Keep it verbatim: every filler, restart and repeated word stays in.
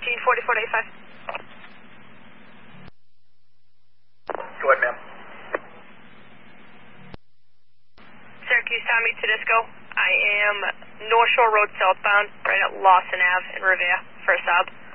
fourteen forty-four to eighty-five. Go ahead, ma'am. Syracuse Tommy Tedisco. I am North Shore Road southbound, right at Lawson Avenue in Revere for a sub.